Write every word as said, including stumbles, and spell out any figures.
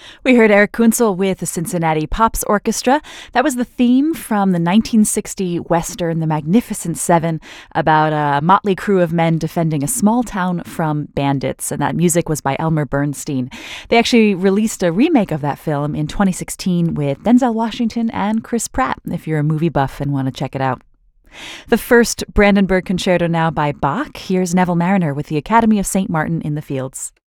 We heard Eric Kunzel with the Cincinnati Pops Orchestra. That was the theme from the nineteen sixty Western The Magnificent Seven about a motley crew of men defending a small town from bandits. And that music was by Elmer Bernstein. They actually released a remake of that film in twenty sixteen with Denzel Washington and Chris Pratt, if you're a movie buff and want to check it out. The first Brandenburg Concerto now by Bach. Here's Neville Marriner with the Academy of Saint Martin in the Fields.